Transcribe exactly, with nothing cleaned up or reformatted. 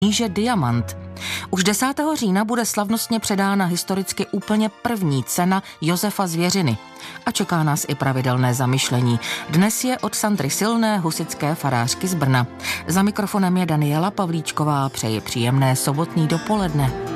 kníže Diamant. Už desátého října bude slavnostně předána historicky úplně první cena Josefa Zvěřiny. A čeká nás i pravidelné zamyšlení. Dnes je od Sandry Silné, husitské farářky z Brna. Za mikrofonem je Daniela Pavlíčková, přeji příjemné sobotní dopoledne.